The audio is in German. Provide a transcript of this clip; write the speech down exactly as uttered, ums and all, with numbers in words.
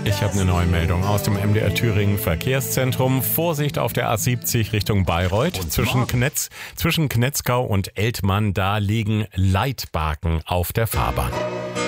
Ich habe eine neue Meldung aus dem M D R Thüringen Verkehrszentrum. Vorsicht auf der A siebzig Richtung Bayreuth. Zwischen, Knetz, zwischen Knetzgau und Eltmann, da liegen Leitbarken auf der Fahrbahn.